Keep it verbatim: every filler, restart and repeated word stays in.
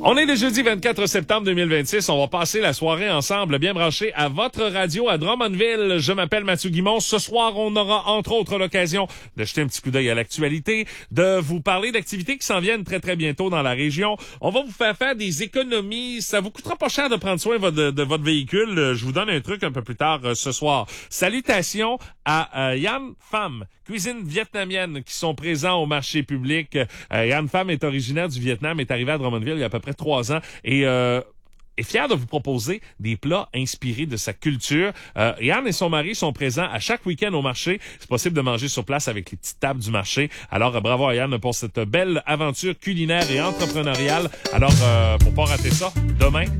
On est le jeudi vingt-quatre septembre deux mille vingt-six. On va passer la soirée ensemble, bien branché à votre radio à Drummondville. Je m'appelle Mathieu Guimond. Ce soir, on aura entre autres l'occasion de jeter un petit coup d'œil à l'actualité, de vous parler d'activités qui s'en viennent très très bientôt dans la région. On va vous faire faire des économies. Ça vous coûtera pas cher de prendre soin de, de votre véhicule. Je vous donne un truc un peu plus tard euh, ce soir. Salutations à euh, Yann Pham, cuisine vietnamienne, qui sont présents au marché public. Euh, Yann Pham est originaire du Vietnam, est arrivé à Drummondville il y a à peu près trois ans et euh, est fier de vous proposer des plats inspirés de sa culture. Euh, Yann et son mari sont présents à chaque week-end au marché. C'est possible de manger sur place avec les petites tables du marché. Alors, euh, bravo à Yann pour cette belle aventure culinaire et entrepreneuriale. Alors, euh, pour pas rater ça, demain,